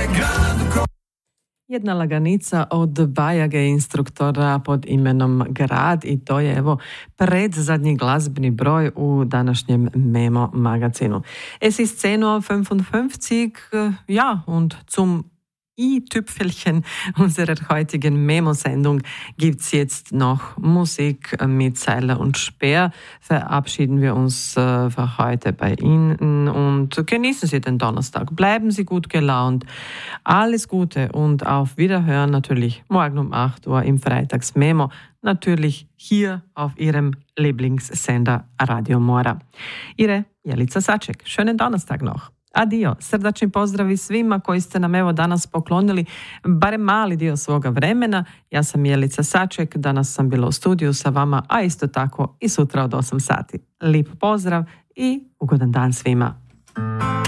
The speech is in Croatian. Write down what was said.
Jedna laganica od Bajage instruktora pod imenom Grad i to je evo predzadnji glazbeni broj u današnjem Memo magazinu. Es ist 10:55 ja, und zum i-Tüpfelchen unserer heutigen Memo-Sendung gibt's jetzt noch Musik mit Seiler und Speer. Verabschieden wir uns für heute bei Ihnen und genießen Sie den Donnerstag. Bleiben Sie gut gelaunt. Alles Gute und auf Wiederhören natürlich morgen um 8 Uhr im Freitags-Memo. Natürlich hier auf Ihrem Lieblingssender Radio Mora. Ihre Jelica Saček. Schönen Donnerstag noch. Adio, srdačni pozdravi svima koji ste nam evo danas poklonili barem mali dio svoga vremena. Ja sam Jelica Saček, danas sam bila u studiju sa vama, a isto tako i sutra od 8 sati. Lijep pozdrav i ugodan dan svima.